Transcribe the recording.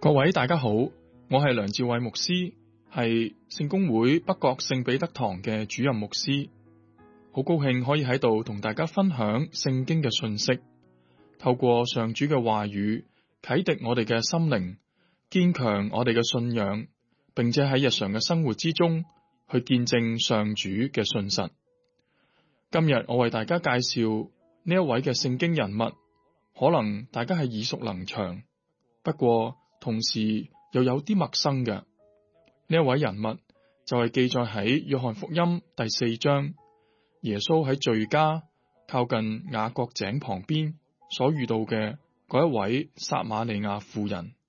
各位大家好，我係梁志偉牧師，係聖公會北角聖彼得堂嘅主任牧師，好高興可以喺度同大家分享聖經嘅訊息，透過上主嘅話語啟迪我哋嘅心靈，堅強我哋嘅信仰，並且喺日常嘅生活之中去見證上主嘅信實。今日我為大家介紹呢一位嘅聖經人物，可能大家係耳熟能詳，不過同時又有啲陌生嘅。呢一位人物就係記載喺約翰福音第4章，耶穌喺敘加靠近雅各井旁邊所遇到嘅嗰一位撒瑪利亞婦人。